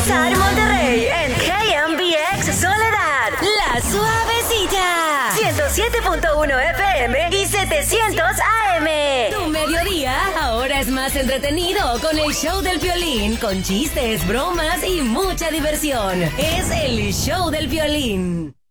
Cesar Monterrey en KMBX Soledad. La Suavecita. 107.1 FM y 700 AM. Tu mediodía ahora es más entretenido con el show del Piolín, con chistes, bromas y mucha diversión. Es el show del Piolín.